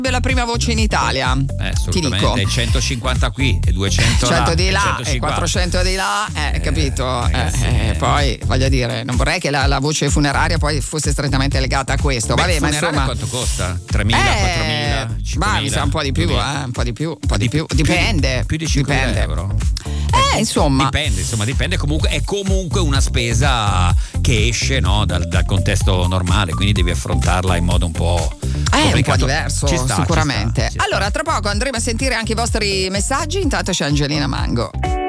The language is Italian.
la prima voce in Italia. Ti dico. 150 qui e 200 100 di là e 150. 400 di là, capito? Poi voglio dire, non vorrei che la voce funeraria poi fosse strettamente legata a questo. Vabbè, ma insomma, quanto costa? 3.000, 4.000, 5.000? Ma mi sa un po' di più, un po' di più. Dipende. Più di 5.000 euro. Insomma. Dipende. Comunque è comunque una spesa che esce, no, dal contesto normale, quindi devi affrontarla in modo un po' complicato. Un po' diverso, sicuramente. Ci sta. Allora, tra poco andremo a sentire anche i vostri messaggi. Intanto c'è Angelina Mango.